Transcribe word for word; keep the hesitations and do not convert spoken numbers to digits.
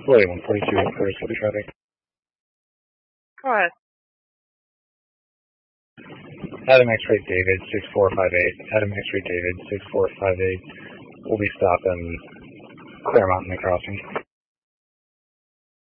William one forty-two, for city traffic. Go ahead. Adam X-ray David, six four five eight. Adam X-ray David, six four five eight. We'll be stopping Claremont in the crossing.